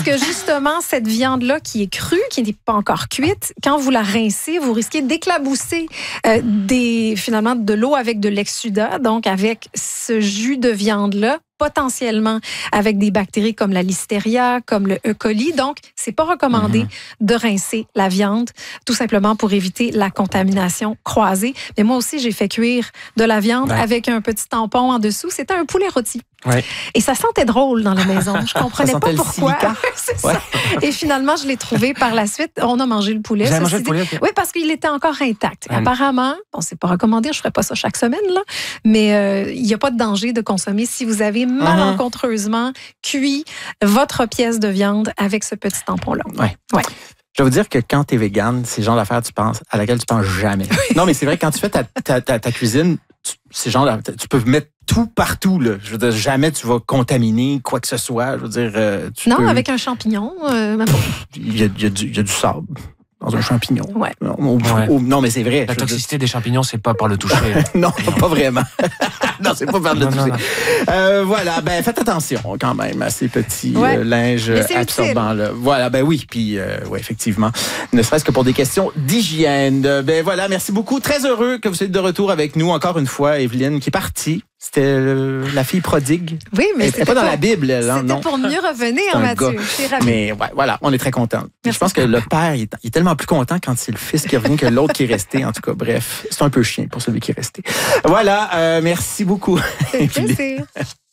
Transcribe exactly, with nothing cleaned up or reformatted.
Parce que justement, cette viande-là qui est crue, qui n'est pas encore cuite, quand vous la rincez, vous risquez d'éclabousser euh, des, finalement de l'eau avec de l'exsudat, donc avec ce jus de viande-là, potentiellement avec des bactéries comme la listeria, comme le E. coli. Donc, c'est pas recommandé mm-hmm. de rincer la viande, tout simplement pour éviter la contamination croisée. Mais moi aussi, j'ai fait cuire de la viande ouais. avec un petit tampon en dessous. C'était un poulet rôti. Ouais. Et ça sentait drôle dans la maison. Je comprenais pas pourquoi. C'est ouais. ça. Et finalement, je l'ai trouvé par la suite. On a mangé le poulet. Vous avez mangé le poulet? Okay. Oui, parce qu'il était encore intact. Ouais. Apparemment, bon, c'est pas recommandé, je ferais pas ça chaque semaine, là, mais euh, il n'y a pas de danger de consommer si vous avez malencontreusement cuit votre pièce de viande avec ce petit tampon-là. Ouais. Ouais. Je vais vous dire que quand tu es végane, c'est le genre d'affaire tu penses, à laquelle tu penses jamais. Non, mais c'est vrai, quand tu fais ta, ta, ta, ta cuisine, tu, c'est genre, tu peux mettre tout partout. Là. Je veux dire, jamais tu vas contaminer quoi que ce soit. Je veux dire, euh, tu non, peux... avec un champignon. Euh, il, y a, il, y a du, il y a du sable dans un champignon. Ouais. Au, ouais. Au, non, mais c'est vrai. La toxicité des champignons, c'est pas par le toucher. non, non, pas vraiment. non, c'est pas par le non, toucher. Non, non. Euh, voilà, ben faites attention quand même à ces petits ouais. euh, linges absorbants là. Voilà, ben oui, puis euh, ouais, effectivement, ne serait-ce que pour des questions d'hygiène. Ben voilà, merci beaucoup. Très heureux que vous soyez de retour avec nous encore une fois, Evelyne, qui est partie. C'était euh, la fille prodigue. Oui, mais elle n'est pas dans pour, la Bible, là, c'était non. pour mieux revenir, Mathieu. Je suis ravie. Mais ouais, voilà, on est très contents. Je pense que le père, il est, il est tellement plus content quand c'est le fils qui revient que l'autre qui est resté. En tout cas, bref, c'est un peu chien pour celui qui est resté. Voilà, euh, merci beaucoup. C'est plaisir.